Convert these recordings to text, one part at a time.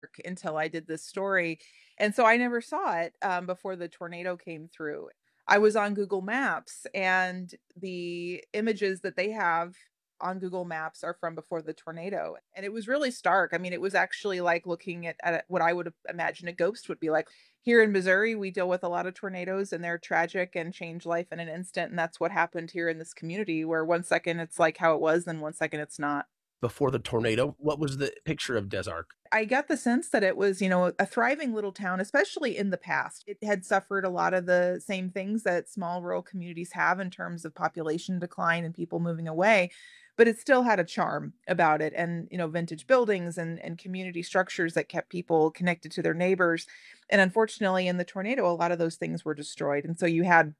until I did this story. And so I never saw it before the tornado came through. I was on Google Maps, and the images that they have on Google Maps are from before the tornado. And it was really stark. I mean, it was actually like looking at what I would imagine a ghost would be like. Here in Missouri, we deal with a lot of tornadoes, and they're tragic and change life in an instant. And that's what happened here in this community, where one second it's like how it was, then one second it's not. Before the tornado, what was the picture of Des Arc? I got the sense that it was, a thriving little town, especially in the past. It had suffered a lot of the same things that small rural communities have in terms of population decline and people moving away, but it still had a charm about it, and, vintage buildings and community structures that kept people connected to their neighbors. And unfortunately, in the tornado, a lot of those things were destroyed. And so you had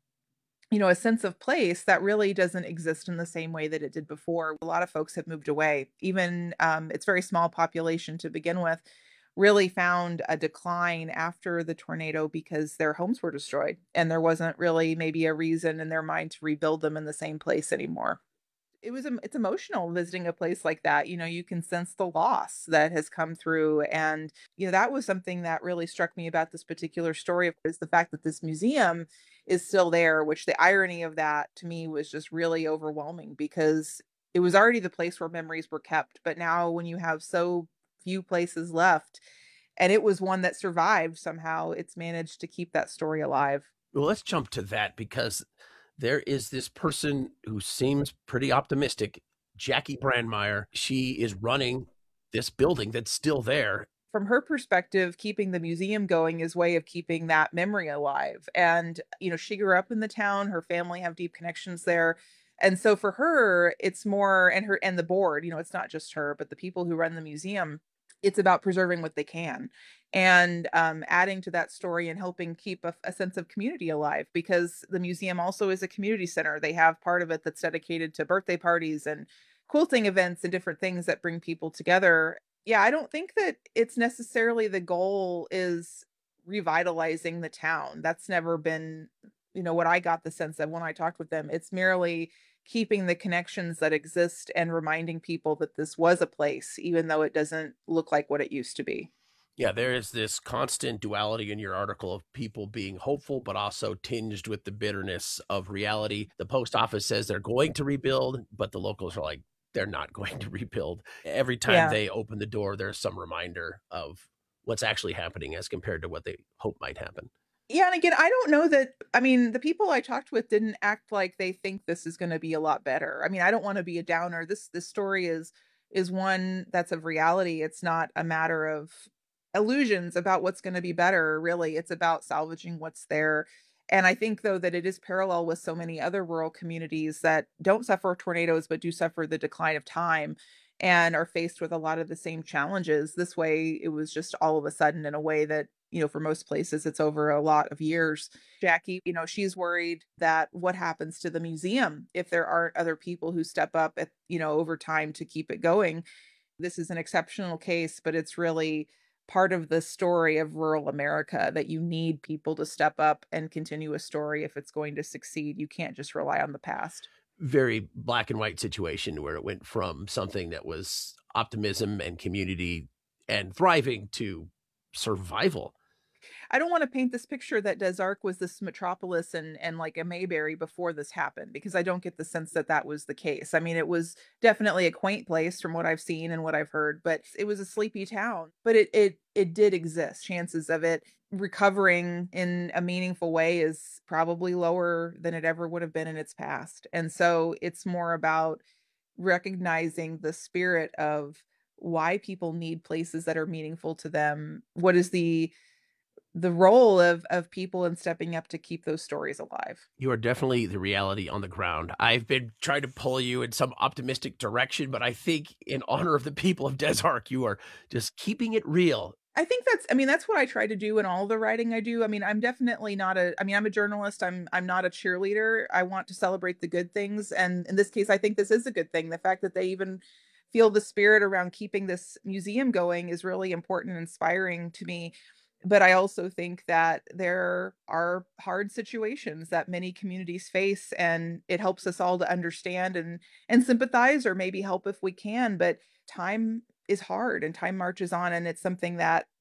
a sense of place that really doesn't exist in the same way that it did before. A lot of folks have moved away. Even it's very small population to begin with, really found a decline after the tornado because their homes were destroyed and there wasn't really maybe a reason in their mind to rebuild them in the same place anymore. It's emotional visiting a place like that. You can sense the loss that has come through, and that was something that really struck me about this particular story is the fact that this museum is still there, which the irony of that to me was just really overwhelming because it was already the place where memories were kept, but now when you have so few places left, and it was one that survived somehow, it's managed to keep that story alive. Well, let's jump to that because there is this person who seems pretty optimistic, Jackie Brandmeier. She is running this building that's still there. From her perspective, keeping the museum going is way of keeping that memory alive. And, she grew up in the town, her family have deep connections there. And so for her, it's more, and the board, it's not just her, but the people who run the museum, it's about preserving what they can and adding to that story and helping keep a sense of community alive, because the museum also is a community center. They have part of it that's dedicated to birthday parties and quilting events and different things that bring people together. Yeah, I don't think that it's necessarily the goal is revitalizing the town. That's never been, what I got the sense of when I talked with them. It's merely keeping the connections that exist and reminding people that this was a place, even though it doesn't look like what it used to be. Yeah, there is this constant duality in your article of people being hopeful, but also tinged with the bitterness of reality. The post office says they're going to rebuild, but the locals are like, they're not going to rebuild. Every time Yeah. they open the door, there's some reminder of what's actually happening as compared to what they hope might happen. Yeah, and again, I don't know that I mean, the people I talked with didn't act like they think this is gonna be a lot better. I mean, I don't wanna be a downer. This story is one that's of reality. It's not a matter of illusions about what's gonna be better, really. It's about salvaging what's there. And I think, though, that it is parallel with so many other rural communities that don't suffer tornadoes, but do suffer the decline of time and are faced with a lot of the same challenges. This way, it was just all of a sudden in a way that for most places, it's over a lot of years. Jackie, she's worried that what happens to the museum if there aren't other people who step up over time to keep it going. This is an exceptional case, but it's really part of the story of rural America that you need people to step up and continue a story if it's going to succeed. You can't just rely on the past. Very black and white situation where it went from something that was optimism and community and thriving to survival. I don't want to paint this picture that Des Arc was this metropolis and like a Mayberry before this happened, because I don't get the sense that that was the case. I mean, it was definitely a quaint place from what I've seen and what I've heard, but it was a sleepy town. But it did exist. Chances of it recovering in a meaningful way is probably lower than it ever would have been in its past. And so it's more about recognizing the spirit of why people need places that are meaningful to them. What is the role of people in stepping up to keep those stories alive? You are definitely the reality on the ground. I've been trying to pull you in some optimistic direction, but I think in honor of the people of Des Arc, you are just keeping it real. I think that's what I try to do in all the writing I do. I mean, I'm definitely not a I mean, I'm a journalist. I'm not a cheerleader. I want to celebrate the good things, and in this case, I think this is a good thing. The fact that they even feel the spirit around keeping this museum going is really important and inspiring to me. But I also think that there are hard situations that many communities face, and it helps us all to understand and sympathize, or maybe help if we can. But time is hard and time marches on, and it's something that